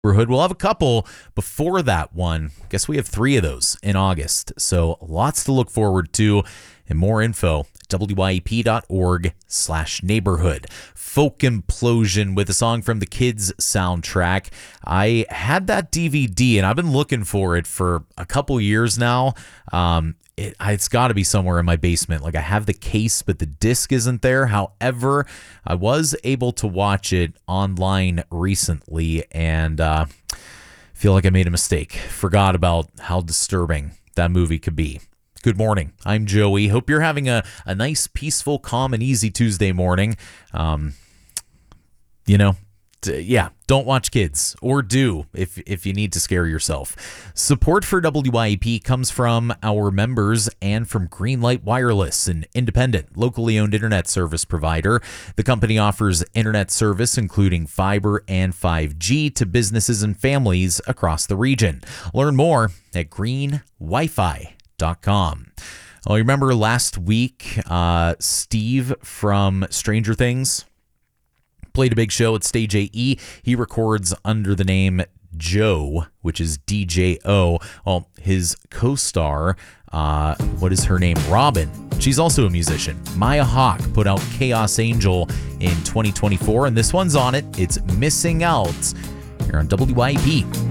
Neighborhood. We'll have a couple before that one. Guess we have 3 of those in August. So lots to look forward to, and more info wyep.org/neighborhood. Folk Implosion with a song from the Kids soundtrack. I had that DVD and I've been looking for it for a couple years now. It's got to be somewhere in my basement. Like, I have the case, but the disc isn't there. However, I was able to watch it online recently and feel like I made a mistake. Forgot about how disturbing that movie could be. Good morning. I'm Joey. Hope you're having a nice, peaceful, calm, and easy Tuesday morning. Don't watch kids, or do if you need to scare yourself. Support for WYEP comes from our members and from Greenlight Wireless, an independent, locally owned internet service provider. The company offers internet service including fiber and 5G to businesses and families across the region. Learn more at greenwifi.com. Well, you remember last week, Steve from Stranger Things played a big show at Stage AE. He records under the name Joe, which is DJO. Well, his co-star, what is her name? Robin. She's also a musician. Maya Hawke put out Chaos Angel in 2024, and this one's on it. It's Missing Out here on WYP.